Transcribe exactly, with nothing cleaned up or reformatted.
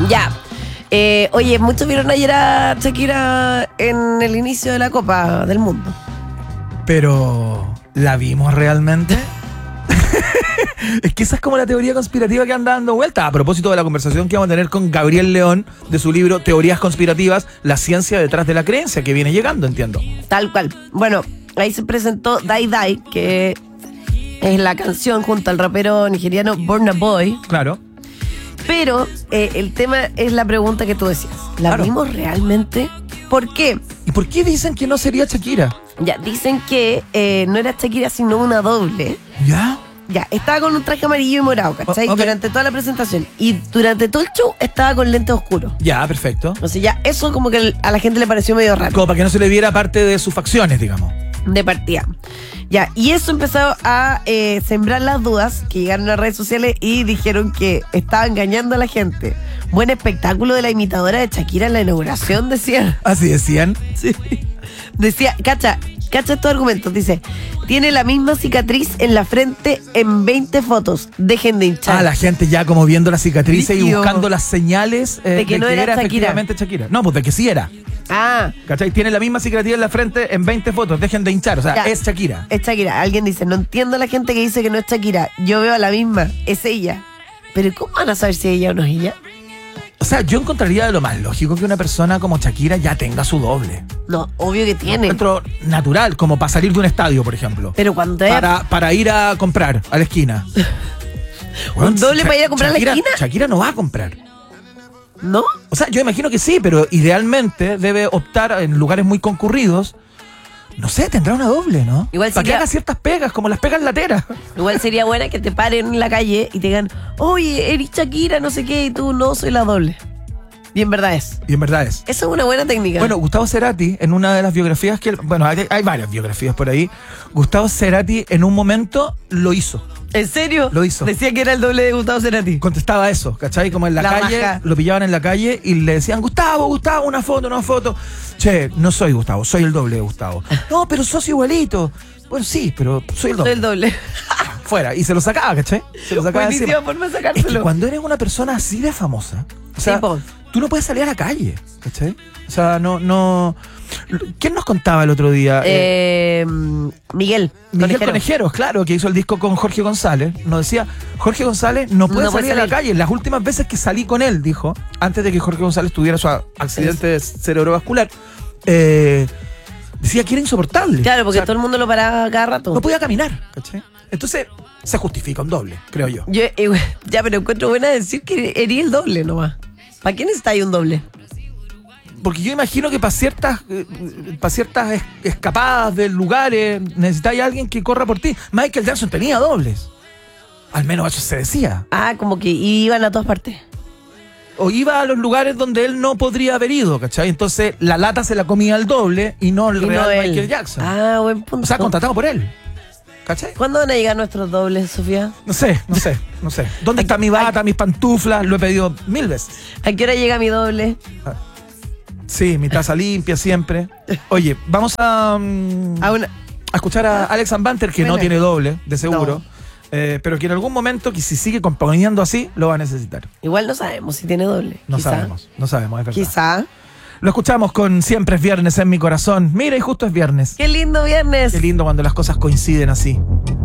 Ya. Eh, oye, muchos vieron ayer a Shakira en el inicio de la Copa del Mundo. Pero, ¿la vimos realmente? Es que esa es como la teoría conspirativa que anda dando vuelta. A propósito de la conversación que vamos a tener con Gabriel León de su libro Teorías Conspirativas, la ciencia detrás de la creencia, que viene llegando, entiendo. Tal cual. Bueno, ahí se presentó Die Die, que es la canción junto al rapero nigeriano Burna Boy. Claro. Pero eh, el tema es la pregunta que tú decías. ¿La Claro. vimos realmente? ¿Por qué? ¿Y por qué dicen que no sería Shakira? Ya, dicen que eh, no era Shakira, sino una doble. ¿Ya? Ya, estaba con un traje amarillo y morado, ¿cachai? O- ok. Durante toda la presentación. Y durante todo el show estaba con lentes oscuros. Ya, perfecto. O sea, ya eso como que a la gente le pareció medio raro. Como para que no se le viera parte de sus facciones, digamos. De partida. Ya, y eso empezó a eh, sembrar las dudas que llegaron a las redes sociales y dijeron que estaba engañando a la gente. Buen espectáculo de la imitadora de Shakira en la inauguración, decían. Así decían. Sí. Decía, cacha, cacha estos argumentos. Dice, tiene la misma cicatriz en la frente en veinte fotos. Dejen de hinchar. Ah, la gente ya como viendo las cicatrices y Brígido. buscando las señales eh, De que no era Shakira. efectivamente Shakira. No, pues de que sí era. Ah, ¿Cachai? Tiene la misma cicatriz en la frente en veinte fotos. Dejen de hinchar. O sea, Ya. es Shakira. es Shakira. Alguien dice, no entiendo a la gente que dice que no es Shakira. Yo veo a la misma, es ella. Pero ¿cómo van a saber si es ella o no es ella? O sea, yo encontraría de lo más lógico que una persona como Shakira ya tenga su doble. No, obvio que tiene. Encuentro natural, como para salir de un estadio, por ejemplo. Pero cuando te Para, para ir a comprar a la esquina. ¿Un doble Sha- para ir a comprar a la Shakira- esquina? Shakira no va a comprar. ¿No? O sea, yo imagino que sí, pero idealmente debe optar en lugares muy concurridos. No sé, tendrá una doble, ¿no? Igual para que sería- haga ciertas pegas, como las pegas lateras. Igual sería buena que te paren en la calle y te digan, oye, eres Shakira, no sé qué, y tú no, soy la doble. Y en verdad es. Y en verdad es. Esa es una buena técnica. Bueno, Gustavo Cerati, en una de las biografías que... él- Bueno, hay, hay varias biografías por ahí. Gustavo Cerati en un momento lo hizo. ¿En serio? Lo hizo. Decía que era el doble de Gustavo Cerati. Contestaba eso, ¿cachai? Como en la, La calle, raja. lo pillaban en la calle y le decían, Gustavo, Gustavo, una foto, una foto. Che, no soy Gustavo, soy el doble de Gustavo. No, pero sos igualito. Bueno, sí, pero soy el doble. Soy el doble. Fuera. Y se lo sacaba, ¿cachai? Se lo sacaba Buenísima encima. forma de Es que sacárselo. cuando eres una persona así de famosa, o sea, Sí, po. tú no puedes salir a la calle, ¿cachai? O sea, no, no... ¿Quién nos contaba el otro día? Eh, Eh, Miguel. Miguel Conejero. Conejeros, claro, que hizo el disco con Jorge González. Nos decía, Jorge González no puede No puede salir a la salir. calle. Las últimas veces que salí con él, dijo, antes de que Jorge González tuviera su a- accidente cerebrovascular, eh, decía que era insoportable. Claro, porque O sea, todo el mundo lo paraba cada rato. no podía caminar, ¿cachai? Entonces, se justifica un doble, creo yo. Yo, eh, ya, pero encuentro buena decir que eres el doble nomás. ¿Para qué necesitáis un doble? Porque yo imagino que para ciertas eh, para ciertas es- escapadas de lugares necesitáis a alguien que corra por ti. Michael Jackson tenía dobles. Al menos eso se decía. Ah, como que iban a todas partes. O iba a los lugares donde él no podría haber ido, ¿cachai? Entonces la lata se la comía el doble y no el Y no real él. Michael Jackson. Ah, buen punto. O sea, contratado por él. ¿Cachai? ¿Cuándo van a llegar nuestros dobles, Sofía? No sé, no sé, no sé. ¿Dónde está mi bata, mis pantuflas? Lo he pedido mil veces. ¿A qué hora llega mi doble? Sí, mi taza limpia siempre. Oye, vamos a, mm, A una... a escuchar a Alex and Banter, que no Bueno. tiene doble, de seguro. No. Eh, pero que en algún momento, que si sigue componiendo así, lo va a necesitar. Igual no sabemos si tiene doble. No Quizá. sabemos, no sabemos, es verdad. Quizá. Lo escuchamos con Siempre es viernes en mi corazón. Mira, y justo es viernes. Qué lindo viernes. Qué lindo cuando las cosas coinciden así.